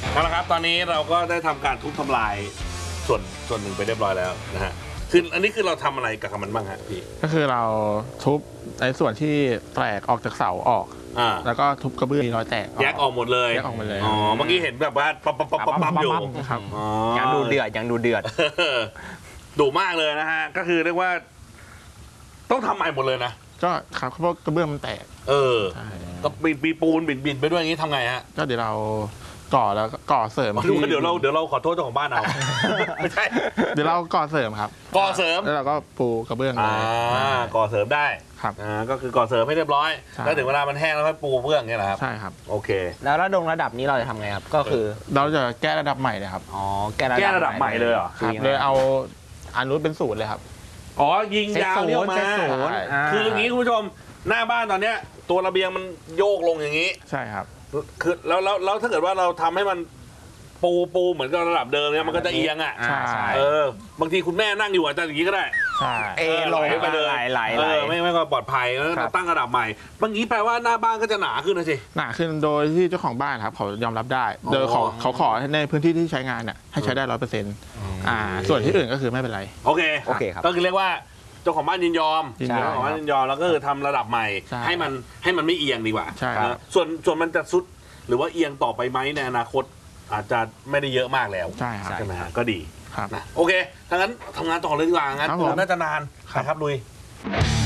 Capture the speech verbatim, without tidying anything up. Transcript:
เอาละครับตอนนี้เราก็ได้ทำการทุบทำลายส่วนส่วนหนึ่งไปเรียบร้อยแล้วนะฮะคืออันนี้คือเราทำอะไรกับมันบ้างฮะพี่ก็คือเราทุบในส่วนที่แตกออกจากเสาออกอ่าแล้วก็ทุบกระเบื้องรอยแตกแยกออกหมดเลยแยกออกหมดเลยอ๋อเมื่อกี้เห็นแบบว่าปั๊บปั๊บปั๊บปั๊บอยู่ครับยังดูเดือดยังดูเดือดดุมากเลยนะฮะก็คือเรียกว่าต้องทำใหม่หมดเลยนะก็ครับเพราะกระเบื้องมันแตกเออก็ปีปูนบิดบิดไปด้วยอย่างนี้ทำไงฮะก็เดี๋ยวเราก่อแล้วก่อเสริมเดี๋ยวเราเดี๋ยวเราขอโทษเจ้าของบ้านเอาไม่ใช่เดี๋ยวเราก่อเสริมครับก่อเสริมแล้วเราก็ปูกระเบื้องเลยอ่าก่อเสริมได้ครับอ่าก็คือก่อเสริมให้เรียบร้อยแล้วถึงเวลามันแห้งแล้วค่อยปูเบื้องเงี้ยเหรอครับใช่ครับโอเคแล้วระดงระดับนี้เราจะทำไงครับก็คือเราจะแก้ระดับใหม่เลยครับอ๋อแก้ระดับใหม่เลยเหรอครับเลยเอาอันนู้นเป็นศูนย์เลยครับอ๋อยิงยาวเรียกมาคืออย่างนี้คุณผู้ชมหน้าบ้านตอนเนี้ยตัวระเบียงมันโยกลงอย่างนี้ใช่ครับคือแล้วแล้วแล้วถ้าเกิดว่าเราทำให้มันปูปูเหมือนกับระดับเดิมเนี่ยมันก็จะเอียงอ่ะใช่เออบางทีคุณแม่นั่งอยู่อาจจะอย่างนี้ก็ได้ใช่เอลงไปเลยไหลเออไม่ไม่ก็ปลอดภัยแล้วตั้งระดับใหม่บางทีแปลว่าหน้าบ้านก็จะหนาขึ้นนะสิหนาขึ้นโดยที่เจ้าของบ้านครับเขายอมรับได้โดยเขาเขาขอในพื้นที่ที่ใช้งานเนี่ยให้ใช้ได้ร้อยเปอร์เซ็นต์อ่าส่วนที่อื่นก็คือไม่เป็นไรโอเคโอเคครับก็คือเรียกว่าเจ้าของบ้านยินยอมเจ้าของบ้านยินยอมแล้วก็คือทำระดับใหม่ให้มันให้มันไม่เอียงดีกว่าใช่ส่วนส่วนมันจะซุดหรือว่าเอียงต่อไปไหมในอนาคตอาจจะไม่ได้เยอะมากแล้วใช่ครับใช่ไหมฮะก็ดีครับนะโอเคถ้างั้นทำงานต่อเลยดีกว่างั้นน่าจะนานครับลุย